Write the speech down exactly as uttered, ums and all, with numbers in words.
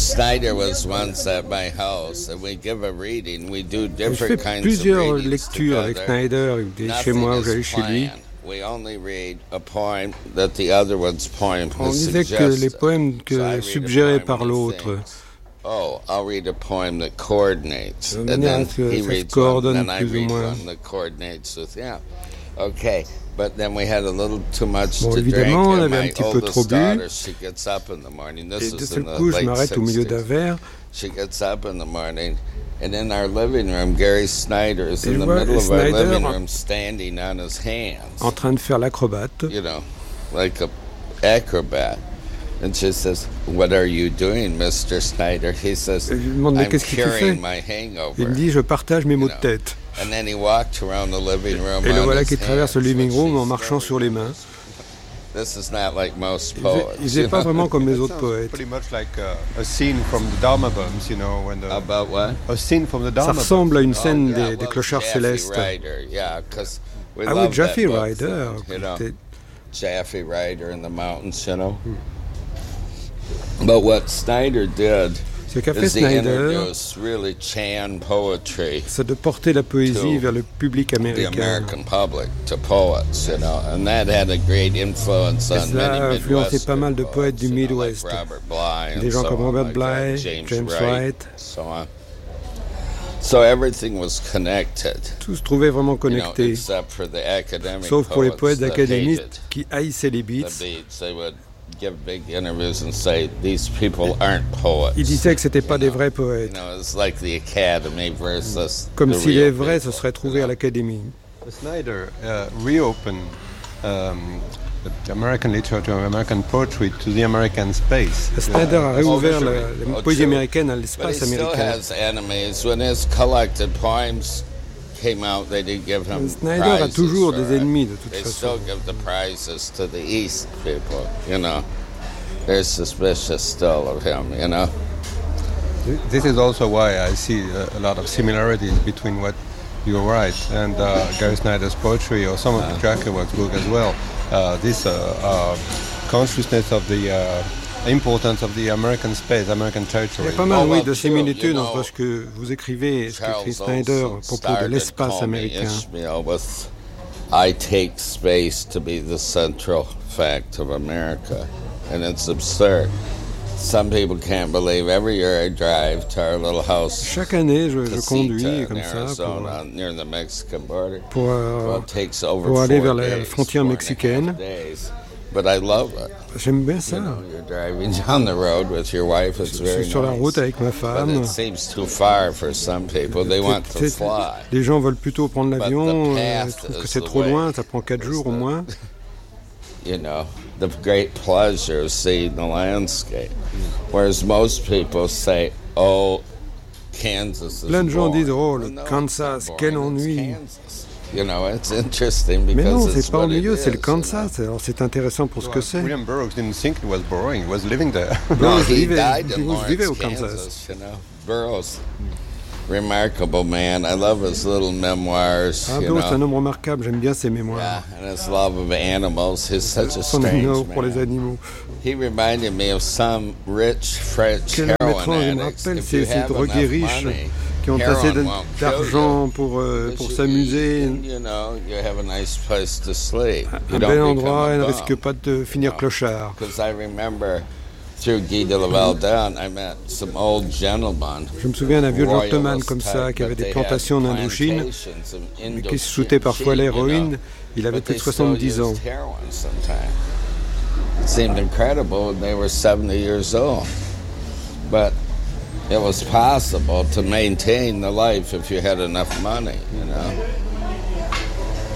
Snyder was once at my house, and we give a reading. We do Je different fais kinds of plusieurs readings lectures avec together. Snyder, il est chez Nothing moi ou is j'allais chez lui. planned. We only read a poem that the other one's poem On has disait que suggested. les poèmes So I que read a suggérés poem par and he l'autre, thinks, oh, I'll read a poem that coordinates. de And manière à then ce que he ça se reads one, coordonne then I plus ou read moins. one that coordinates with him. Okay, but then we had a little too much Bon, to drink, évidemment, on and avait un my petit peu trop oldest bu. daughter, she gets up in the morning. This Et is de in seul the coup, je late m'arrête au milieu d'un sixties. verre. She gets up in the morning, and in our living room, Gary Snyder is Et in je the vois middle of our Snyder living room, standing on his hands, en train de faire l'acrobate. you know, like a acrobat. And she says, "What are you doing, Mister Snyder?" He says, Et je lui demande, mais "I'm qu'est-ce que tu fais? curing my hangover." Il me dit, je partage mes You mots know. de tête. And then he walked around the living room Et le on voilà his qui traverse le hands, living which room en he's marchant very sur les good. mains. This is not like most Il poets. faisait you pas know. vraiment comme les autres Sounds poètes. pretty much like a, a scene from the Dharma Bums, you know, when the About what? a scene from the Ça Dharma Bums. ressemble à une Oh, scène yeah, des, well, des clochards Jaffe célestes. Ryder, yeah, 'cause we Ah oui, love Jaffe that book Ryder. then, you know. écoutez, Jaffe Ryder in the mountains, you know. But what Snyder did Ce qu'a fait is he Snyder, introduced really Chan poetry c'est de porter la poésie to vers le public the américain. American public, to poets, you know, and that had a great influence Et on cela many a influencé pas Midwestern mal de poètes du poets, you know, like Midwest. Robert Bly and Des gens so comme on, Robert like Bly, that, James, James Wright, Wright. so on. So everything was connected, Tout se trouvait vraiment you know, connecté, except for the academic sauf pour les poètes poets that académistes hated qui haïssaient les the beats. beats. They would give big interviews and say these people aren't poets. Ils disaient que c'était pas You des know, vrais You poètes. know, it's like the academy versus Comme the si les real vrais se people, seraient you trouvés know. à l'académie. Snyder uh, reopened um, the American literature, American poetry to the American space. Snyder a réouvert Oh, la, true. la Oh, poésie true. américaine à But he l'espace still américain. has enemies. When his collected poems came out, they didn't give him Snyder a prizes toujours for des it. ennemis de toute They façon. still give the prizes to the East people, you know. They're suspicious still of him, you know. This is also why I see a, a lot of similarities between what you write and uh, Gary Snyder's poetry, or some of the Jackie Works book as well. Uh, this uh, uh, consciousness of the uh, importance of the American space, American Il territory. y a pas mal, Oh, oui, well, de true, similitudes you entre know, ce que vous écrivez et ce qu'écrit Charles Snyder à Olson propos de started l'espace calling américain. Ishmael with, I take space to be the central fact of America, and it's absurd. Some people can't believe. Every year I drive to our little house, Chaque année, je, je Casita conduis in comme ça pour, Arizona, near the Mexican border. pour, euh, Well, it takes over pour aller four vers la days, frontière four and a mexicaine. half days. But I love it. J'aime bien You ça. know, you're driving down the road with your wife. It's Je very suis sur la route nice. avec ma But femme. it seems too far for some people. They want to C'est- fly. Les gens veulent plutôt prendre l'avion, the euh, past ils trouvent que is c'est the trop way. loin, ça prend quatre jours au moins. You know, the great pleasure of seeing the landscape. Whereas most people say, oh, Kansas is Plein de gens boring. disent, oh, le Well, no, Kansas, it's not quel boring, it's ennui. Kansas. You know, it's interesting Mais because non, it's c'est pas what it ennuyeux, c'est le is, you know. Kansas. Alors c'est intéressant pour ce que c'est. William Burroughs didn't think it was boring. He was living there. No, Burroughs he vivait- died in Burroughs vivait au Lawrence, Kansas. Kansas, you know. Burroughs, remarkable man. I love his little memoirs, Ah, you Burroughs, c'est un know. homme remarquable, j'aime bien ses mémoires. Yeah, and his love of animals. He's such a Son strange amour pour les man. animaux. He reminded me of some rich French Quel heroin étrange, il me addicts. rappelle If ces, you ces have drogués enough riches money, qui ont assez heroin de- won't kill d'argent you. pour, euh, Because pour you s'amuser. eat and, you know, you have a nice place to sleep. You Un don't bel become endroit, a il ne bum. risque pas de finir clochard. Because I remember through Guy de la Valdon, I met some old gentlemen. Je me souviens d'un vieux royalist gentleman comme ça, type, qui avait but des they had plantations en Indochine, plantations of mais qui Indochine, se shootait parfois à you know, l'héroïne. Il avait but plus de they still soixante-dix ans. used heroin sometimes. It seemed incredible when they were seventy years old. But it was possible to maintain the life if you had enough money, you know.